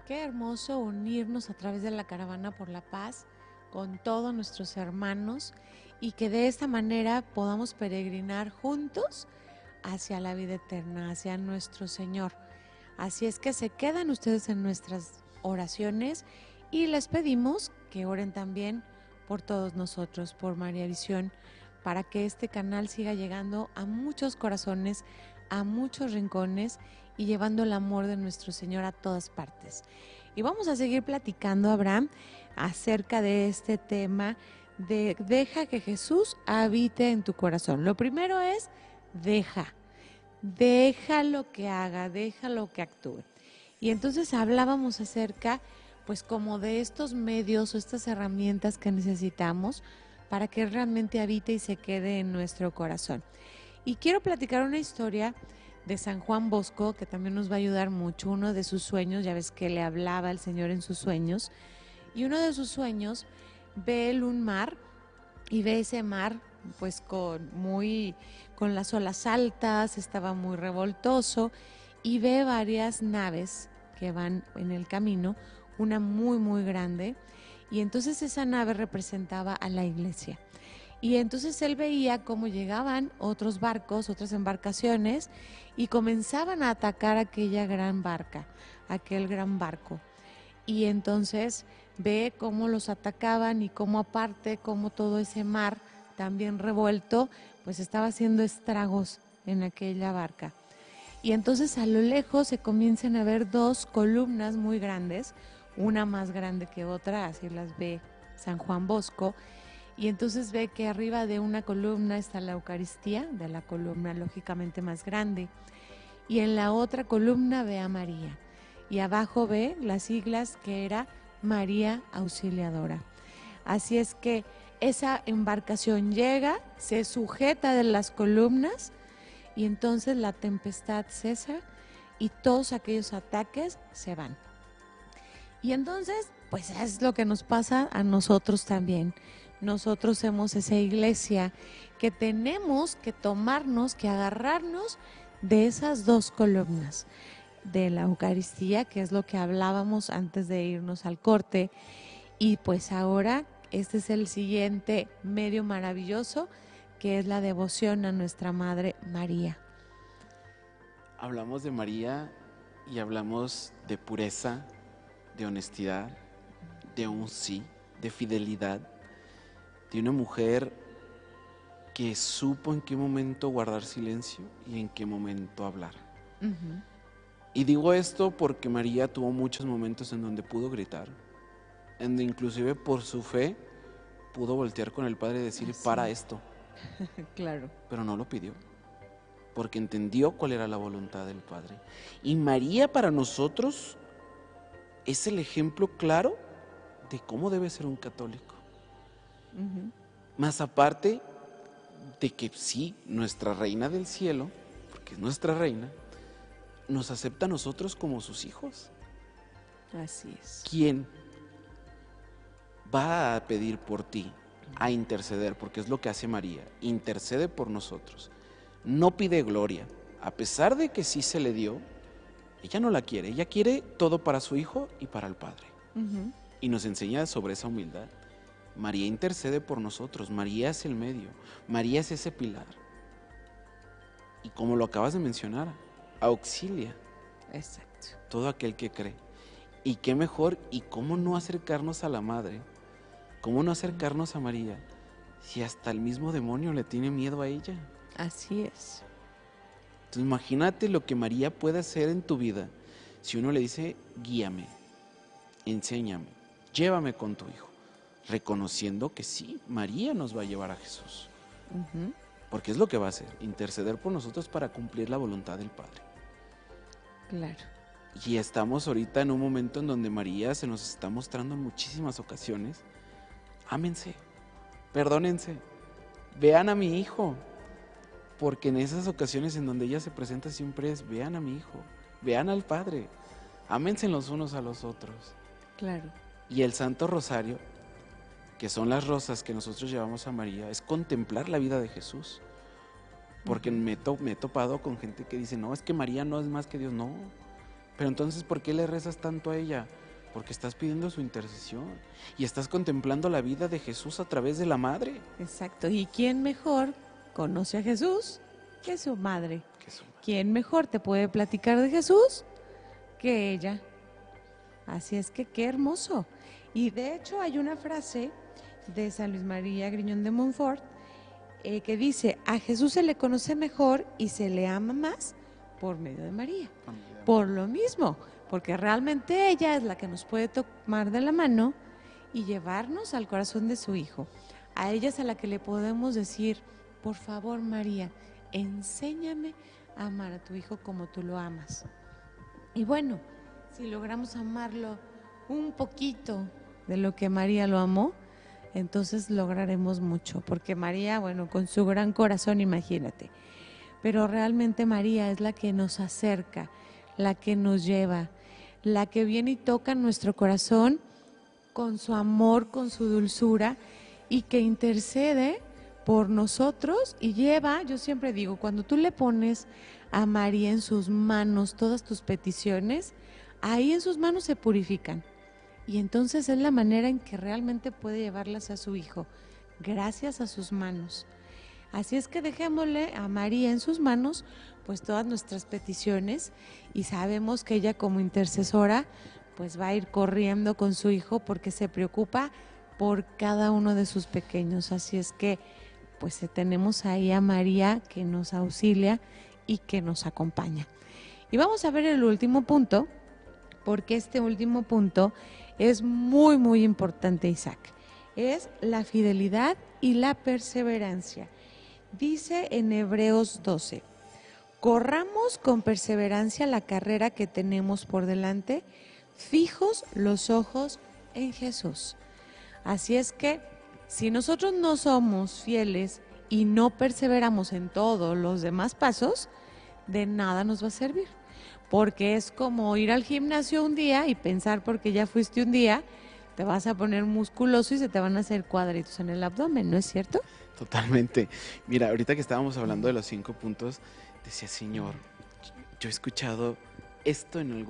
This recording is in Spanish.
Qué hermoso unirnos a través de la Caravana por la Paz con todos nuestros hermanos y que de esta manera podamos peregrinar juntos hacia la vida eterna, hacia nuestro Señor. Así es que se quedan ustedes en nuestras oraciones y les pedimos que oren también por todos nosotros, por María Visión, para que este canal siga llegando a muchos corazones, a muchos rincones y llevando el amor de nuestro Señor a todas partes. Y vamos a seguir platicando, Abraham, acerca de este tema de deja que Jesús habite en tu corazón. Lo primero es deja lo que haga, deja lo que actúe. Y entonces hablábamos acerca, pues como de estos medios o estas herramientas que necesitamos para que realmente habite y se quede en nuestro corazón. Y quiero platicar una historia de San Juan Bosco, que también nos va a ayudar mucho. Uno de sus sueños, ya ves que le hablaba el Señor en sus sueños, y uno de sus sueños ve él un mar y ve ese mar pues con las olas altas, estaba muy revoltoso y ve varias naves que van en el camino, una muy grande, y entonces esa nave representaba a la iglesia. Y entonces él veía cómo llegaban otros barcos, otras embarcaciones, y comenzaban a atacar aquella gran barca, aquel gran barco. Y entonces ve cómo los atacaban y cómo aparte, cómo todo ese mar también revuelto, pues estaba haciendo estragos en aquella barca. Y entonces a lo lejos se comienzan a ver dos columnas muy grandes, una más grande que otra, así las ve San Juan Bosco, y entonces ve que arriba de una columna está la Eucaristía, de la columna lógicamente más grande, y en la otra columna ve a María, y abajo ve las siglas que era María Auxiliadora. Así es que esa embarcación llega, se sujeta de las columnas y entonces la tempestad cesa y todos aquellos ataques se van. Y entonces, pues es lo que nos pasa a nosotros también. Nosotros somos esa iglesia que tenemos que tomarnos, que agarrarnos de esas dos columnas, de la Eucaristía, que es lo que hablábamos antes de irnos al corte, y pues ahora este es el siguiente medio maravilloso, que es la devoción a nuestra Madre María. Hablamos de María y hablamos de pureza, de honestidad, de un sí, de fidelidad, de una mujer que supo en qué momento guardar silencio y en qué momento hablar. Y digo esto porque María tuvo muchos momentos en donde pudo gritar, en donde inclusive por su fe pudo voltear con el Padre y decir, para esto. Claro. Pero no lo pidió, porque entendió cuál era la voluntad del Padre. Y María para nosotros es el ejemplo claro de cómo debe ser un católico. Más aparte de que sí, nuestra reina del cielo, porque es nuestra reina, nos acepta a nosotros como sus hijos. Así es. ¿Quién va a pedir por ti, a interceder? Porque es lo que hace María, intercede por nosotros. No pide gloria, a pesar de que sí se le dio, ella no la quiere, ella quiere todo para su hijo y para el Padre. Y nos enseña sobre esa humildad. María intercede por nosotros, María es el medio, María es ese pilar. Y como lo acabas de mencionar, auxilia. Exacto. Todo aquel que cree. Y qué mejor, y cómo no acercarnos a la Madre, cómo no acercarnos a María, si hasta el mismo demonio le tiene miedo a ella. Así es. Entonces imagínate lo que María puede hacer en tu vida si uno le dice, guíame, enséñame, llévame con tu hijo, reconociendo que sí, María nos va a llevar a Jesús. Porque es lo que va a hacer, interceder por nosotros para cumplir la voluntad del Padre. Claro. Y estamos ahorita en un momento en donde María se nos está mostrando en muchísimas ocasiones, ámense, perdónense, vean a mi hijo, porque en esas ocasiones en donde ella se presenta siempre es, vean a mi hijo, vean al Padre, ámense los unos a los otros. Claro. Y el Santo Rosario, que son las rosas que nosotros llevamos a María, es contemplar la vida de Jesús. Porque me he topado con gente que dice, no, es que María no es más que Dios. No, Pero entonces, ¿por qué le rezas tanto a ella? Porque estás pidiendo su intercesión y estás contemplando la vida de Jesús a través de la madre. Exacto. ¿Y quién mejor conoce a Jesús que su madre? ¿Quién mejor te puede platicar de Jesús que ella? Así es que qué hermoso. Y de hecho hay una frase de San Luis María Griñón de Montfort que dice, a Jesús se le conoce mejor y se le ama más por medio de María. Por lo mismo, porque realmente ella es la que nos puede tomar de la mano y llevarnos al corazón de su Hijo. A ella es a la que le podemos decir, por favor María, enséñame a amar a tu Hijo como tú lo amas. Y bueno, si logramos amarlo un poquito de lo que María lo amó, entonces lograremos mucho, porque María, bueno, con su gran corazón, imagínate, pero realmente María es la que nos acerca, la que nos lleva, la que viene y toca nuestro corazón con su amor, con su dulzura y que intercede por nosotros y lleva, yo siempre digo, cuando tú le pones a María en sus manos todas tus peticiones, ahí en sus manos se purifican. Y entonces es la manera en que realmente puede llevarlas a su Hijo, gracias a sus manos. Así es que dejémosle a María en sus manos pues todas nuestras peticiones y sabemos que ella como intercesora pues va a ir corriendo con su Hijo porque se preocupa por cada uno de sus pequeños. Así es que pues tenemos ahí a María que nos auxilia y que nos acompaña. Y vamos a ver el último punto, porque este último punto es muy, muy importante, Isaac. Es la fidelidad y la perseverancia. Dice en Hebreos 12, corramos con perseverancia la carrera que tenemos por delante, fijos los ojos en Jesús. Así es que si nosotros no somos fieles y no perseveramos en todos los demás pasos, de nada nos va a servir. Porque es como ir al gimnasio un día y pensar porque ya fuiste un día, te vas a poner musculoso y se te van a hacer cuadritos en el abdomen, ¿no es cierto? Totalmente. Mira, ahorita que estábamos hablando de los 5 puntos, decía, Señor, yo he escuchado esto en algún